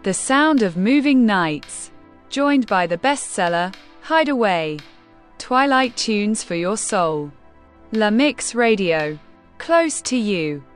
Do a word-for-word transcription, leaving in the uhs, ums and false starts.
The Sound of Moving Nights, joined by the bestseller, Hideaway. Twilight tunes for your soul. La Mix Radio, close to you.